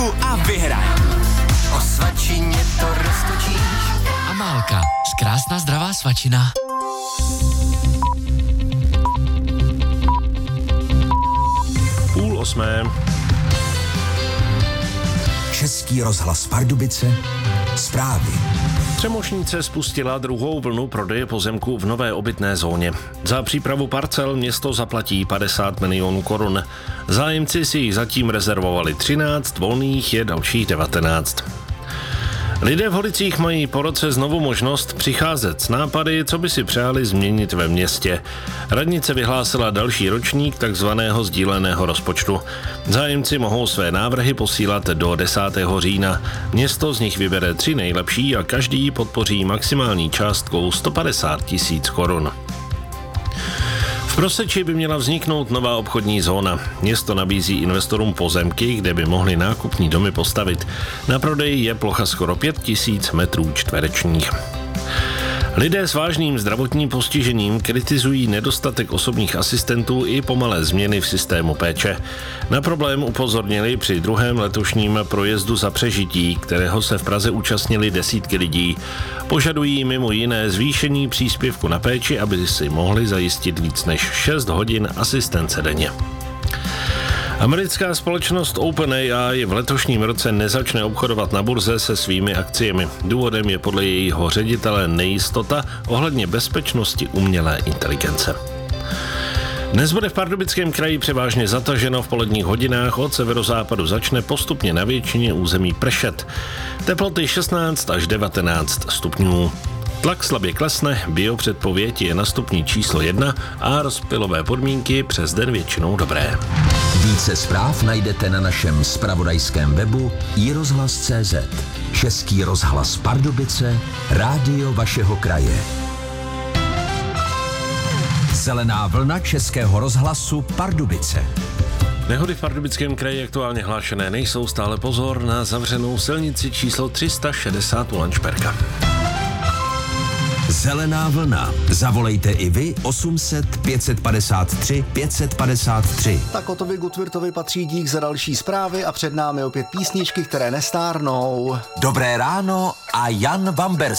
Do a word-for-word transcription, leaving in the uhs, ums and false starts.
svačinku a vyhraj. O svačině to roztočíš. Amálka, krásná zdravá svačina. Půl osmé. Český rozhlas Pardubice, zprávy. Třemošnice spustila druhou vlnu prodeje pozemků v nové obytné zóně. Za přípravu parcel město zaplatí padesát milionů korun. Zájemci si jich zatím rezervovali třináct, volných je dalších devatenáct. Lidé v Holicích mají po roce znovu možnost přicházet s nápady, co by si přáli změnit ve městě. Radnice vyhlásila další ročník takzvaného sdíleného rozpočtu. Zájemci mohou své návrhy posílat do desátého října. Město z nich vybere tři nejlepší a každý podpoří maximální částkou sto padesát tisíc korun. V Proseči by měla vzniknout nová obchodní zóna. Město nabízí investorům pozemky, kde by mohli nákupní domy postavit. Na prodej je plocha skoro pět tisíc metrů čtverečních. Lidé s vážným zdravotním postižením kritizují nedostatek osobních asistentů i pomalé změny v systému péče. Na problém upozornili při druhém letošním projezdu za přežití, kterého se v Praze účastnili desítky lidí. Požadují mimo jiné zvýšení příspěvku na péči, aby si mohli zajistit víc než šest hodin asistence denně. Americká společnost OpenAI v letošním roce nezačne obchodovat na burze se svými akciemi. Důvodem je podle jejího ředitele nejistota ohledně bezpečnosti umělé inteligence. Dnes bude v Pardubickém kraji převážně zataženo, v poledních hodinách od severozápadu začne postupně na většině území pršet. Teploty šestnáct až devatenáct stupňů. Tlak slabě klesne, biopředpověď je na stupni číslo jedna a rozptylové podmínky přes den většinou dobré. Více zpráv najdete na našem zpravodajském webu i rozhlas tečka cé zet. Český rozhlas Pardubice, rádio vašeho kraje. Zelená vlna Českého rozhlasu Pardubice. Nehody v Pardubickém kraji aktuálně hlášené nejsou, stále pozor na zavřenou silnici číslo tři sta šedesát u Lanšperka. Zelená vlna. Zavolejte i vy osm set pět set padesát tři pět set padesát tři. Tak Otovi Gutwirtovi patří dík za další zprávy a před námi opět písničky, které nestárnou. Dobré ráno a Jan Bamberský.